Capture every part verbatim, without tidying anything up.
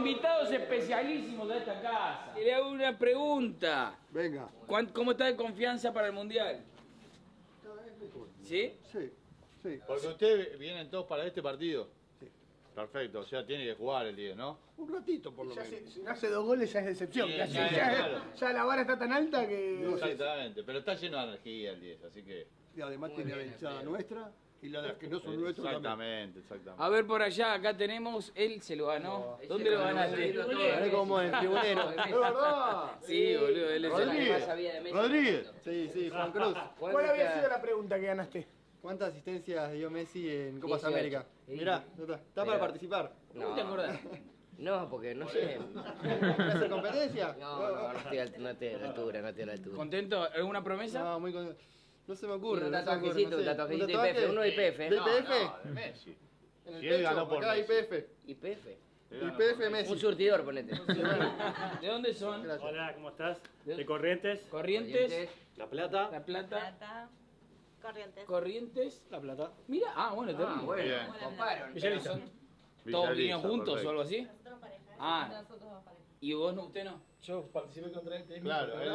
invitados especialísimos de esta casa. Y le hago una pregunta. Venga. ¿Cómo está de confianza para el Mundial? Cada vez mejor. ¿Sí? Sí, sí. Porque ustedes vienen todos para este partido. Sí. Perfecto, o sea, tiene que jugar el diez, ¿no? Un ratito por lo Ya menos. se- si no hace dos goles ya es decepción. Sí, ya, sí, ya- sí, ya- claro. ya la vara está tan alta que... Exactamente, pero está lleno de energía el diez, así que... Y además tiene la hinchada nuestra y la de las que no son nuestros también. Exactamente, exactamente. A ver por allá, acá tenemos, él se lo ganó. No, ¿Dónde lo ese ganaste? lo ganó. Gané como el tribunero. Es verdad! Sí, boludo, él es el... Rodríguez. Más sabía de Messi. Rodríguez. Sí, sí, Juan Cruz. ¿Cuál había sido la pregunta que ganaste? ¿Cuántas asistencias dio Messi en Copas dieciocho. América? Mirá, está, está para participar. ¿Cómo te acordás? No, porque no sé. ¿Quieres hacer competencia? No, no, no estoy, al- no estoy a la altura, no estoy a la altura. ¿Contento? ¿Alguna promesa? No, muy con... No se me ocurre. Un no se me ocurre, tatuajecito, no un sé. tatuajecito ¿Un de I P F, uno de I P F. ¿De No, I P F? No, de Messi. En el Si él pecho, ganó por acá Messi. I P F. I P F. I P F Messi. Un surtidor, ponete. ¿De dónde son? Gracias. Hola, ¿cómo estás? De Corrientes. Corrientes, La Plata. La Plata, Plata, Corrientes. Corrientes. La Plata. Mira, ah, bueno, Ah, terrible. bueno, Bien. comparon. Villalista. ¿Todos Villalista, vinieron juntos perfecto. o algo así? Nosotros pareja, ¿eh? Ah. Nosotros dos pareja. ¿Y vos no? ¿Usted no? Yo participé contra este. Claro, él es...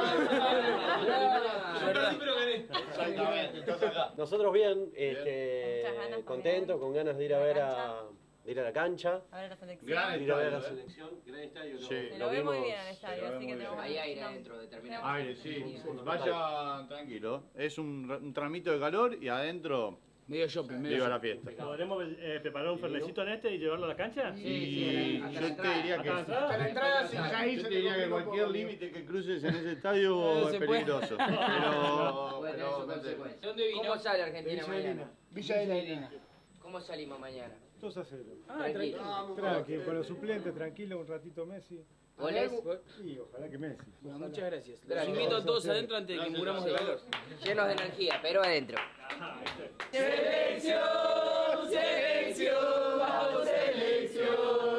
Ah, verdad. pero gané. Exactamente, estás acá. Nosotros bien, Muchas ganas este, por contentos, ver con ganas de ir a la ver cancha. a, de ir a la cancha, A ver la selección. Gran de ir a ver a la estadio, ¿eh? selección, gran estadio. Sí. Se lo ve muy bien al estadio, se lo ve así que muy tenemos... Hay aire no, adentro determinado. Aire, sí. Vayan tranquilo. Es un, un tramito de calor y adentro Medio shopping, medio viva la shopping. fiesta. ¿Podremos eh, preparar un fernecito en este y llevarlo a la cancha? Y yo te diría que... Hasta la entrada, sí, ya ahí Yo se te diría que complicó un cualquier poco. límite que cruces en ese estadio No es se puede. peligroso. Pero... Puede tener pero- su consecuencia. ¿Dónde vino? ¿Cómo sale Argentina mañana? Villa de la Elena. ¿Cómo salimos mañana? dos a cero. Ah, Tranquilo. Tranqui, con los suplentes, tranquilo, un ratito Messi. ¿Goles? Y ojalá que Messi. Bueno, muchas gracias. Los Gracias. invito a todos adentro antes de que muramos de calor. Llenos de energía, pero adentro. Selección, selección, vamos selección.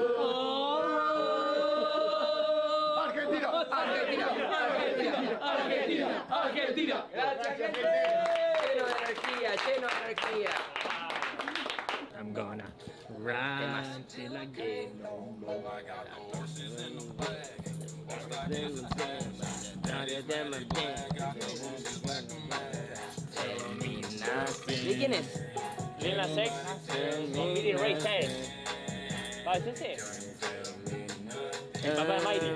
Argentina. Argentina, Argentina, Argentina, Argentina. Gracias, gente. Lleno de energía, lleno de energía. I'm gonna run till I get no more. ¿De quién es? Lil Nas X con Billy Ray Cyrus. Ah, ¿es ese? El papá de Miley.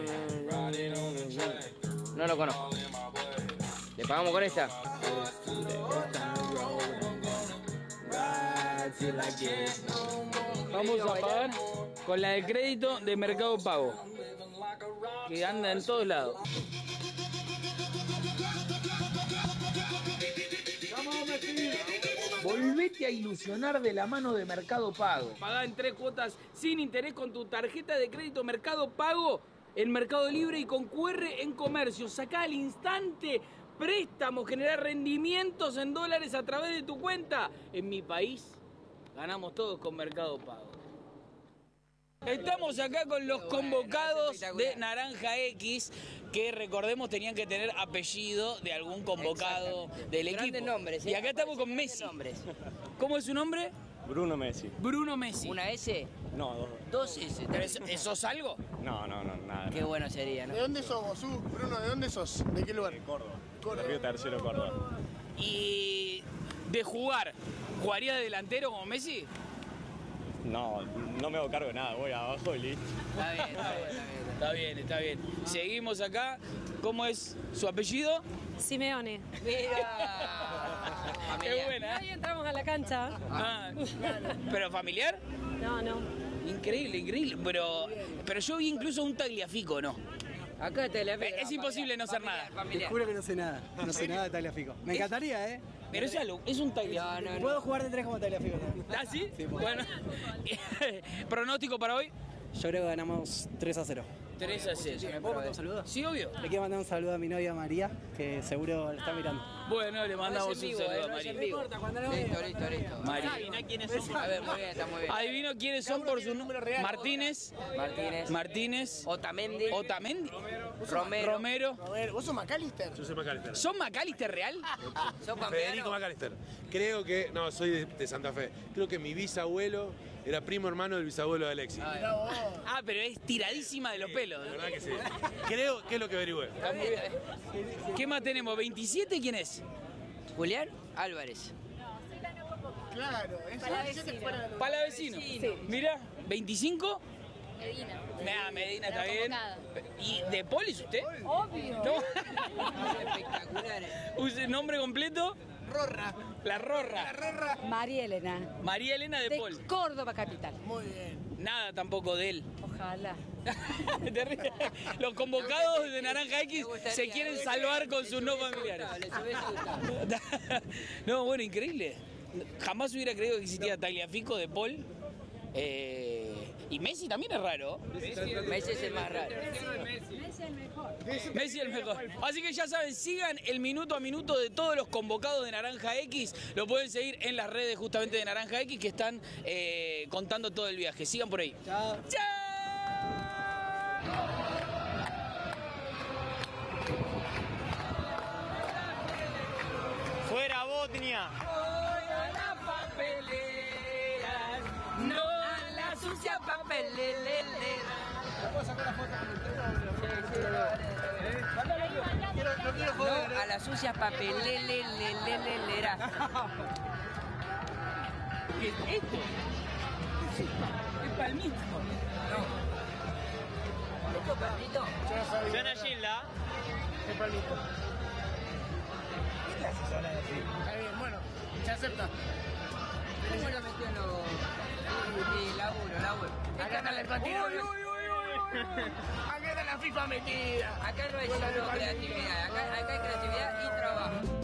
No lo conozco. ¿Le pagamos con esta? Vamos a pagar con la de crédito de Mercado Pago, que anda en todos lados. Volvete a ilusionar de la mano de Mercado Pago. Pagá en tres cuotas sin interés con tu tarjeta de crédito Mercado Pago en Mercado Libre y con Q R en comercio. Sacá al instante préstamos, generar rendimientos en dólares a través de tu cuenta. En mi país ganamos todos con Mercado Pago. Estamos acá con los convocados de Naranja X, que recordemos tenían que tener apellido de algún convocado del equipo. Grandes nombres, ¿eh? Y acá estamos con Grandes Messi. nombres. ¿Cómo es su nombre? Bruno Messi. Bruno Messi. ¿Una S? No, dos. ¿Dos S? ¿Pero eso, eso es algo? No, no, no, nada. Qué bueno sería, ¿no? ¿De dónde sos vos, Su? Bruno, ¿de dónde sos? ¿De qué lugar? Córdoba. Córdoba. Río Tercero, Córdoba. Y de jugar, ¿jugaría de delantero como Messi? No, no me hago cargo de nada, voy abajo y listo. Está bien, está bien, está bien. Está bien, está bien. Seguimos acá. ¿Cómo es su apellido? Simeone. Mira. Qué buena. Ahí entramos a la cancha. Ah, ¿pero familiar? No, no. Increíble, increíble. Pero, pero yo vi incluso un Tagliafico, ¿no? Acá te la Es imposible no ser nada. Familiar. que no sé nada, no sé nada de Tagliafico. Me encantaría, ¿eh? Pero es algo, es un Tagliafico. No, no, no. Puedo jugar de tres como Tagliafico también. ¿Ah, sí? Sí, puedo. Bueno. ¿Pronóstico para hoy? Yo creo que ganamos tres a cero. tres a cero. ¿Me puedo mandar un saludo? Sí, obvio. Le quiero mandar un saludo a mi novia María, que seguro la está mirando. Bueno, le mandamos No es en un vivo, saludo eh, a no es en María. vivo. cuando lo Listo, vea. listo, listo. María. quiénes son. A ver, muy bien, está muy bien. Adivino quiénes son por su nombre. Martínez. Martínez. Martínez. Otamendi. Otamendi. Romero. Romero. Robert, ¿vos sos McAllister? Yo soy McAllister. ¿Son McAllister real? ¿Sos Federico pampeano? McAllister. Creo que, no, soy de, de Santa Fe. Creo que mi bisabuelo era primo hermano del bisabuelo de Alexis. Ah, pero es tiradísima de los pelos. La verdad que sí. Creo que es lo que averigüé. Está muy bien. ¿Qué más tenemos? ¿veintisiete quién es? Julián Álvarez. Claro, es Palavecino. Palavecino. Mira, ¿veinticinco? Medina. Nah, Medina está Pero bien. convocada. ¿Y de Polis usted? Obvio. No. Espectaculares. ¿Use nombre completo? Rorra. La Rorra. Rorra. María Elena. María Elena de, De Pol. Córdoba capital. Muy bien. Nada tampoco de él. Ojalá. Te ríes. Los convocados de Naranja X se quieren salvar con sus no familiares. No, bueno, increíble. Jamás hubiera creído que existía Tagliafico de Paul. Eh, y Messi también es raro. Messi es el más raro. Messi el mejor. Así que ya saben, sigan el minuto a minuto de todos los convocados de Naranja X. Lo pueden seguir en las redes justamente de Naranja X que están eh, contando todo el viaje. Sigan por ahí. Chao. ¡Chao! Fuera Botnia. Voy a la papelera, no a la sucia papelera. No a la sucia papelelelelelera. ¿Qué es esto? Es palmito. ¿Esto palmito? Suena Gilda. Es palmito. Está bien, bueno, se acepta. ¿Cómo lo metió en los... Sí, laburo, laburo. Acá está el patino. Uy, uy, uy, uy, uy. Acá está la FIFA metida. Acá no hay solo creatividad, acá, acá hay creatividad y trabajo.